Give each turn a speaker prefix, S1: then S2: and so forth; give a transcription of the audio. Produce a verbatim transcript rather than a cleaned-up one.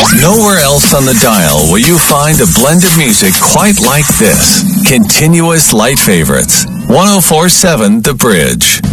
S1: Nowhere else on the dial will you find a blend of music quite like this. Continuous light favorites. one oh four point seven The Bridge.